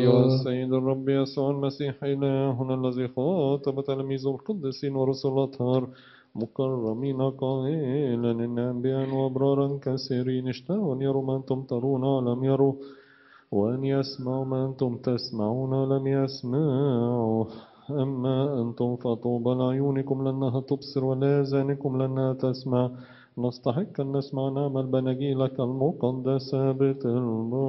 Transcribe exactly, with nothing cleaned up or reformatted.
أيها السيد الرب يسوع المسيح إلهنا الذي خاطب تلاميذه القديسين ورسل الأطهار مكرمين قائلا إن أنبياء وأبرارا كثيرين اشتهوا أن يروا ما أنتم ترون ولم يروا وأن يسمعوا ما أنتم تسمعون ولم يسمعوا أما أنتم فطوبى لعيونكم لأنها تبصر ولآذانكم لأنها تسمع نستحق أن نسمع نعمل بنجيلك المقدسة بتلبس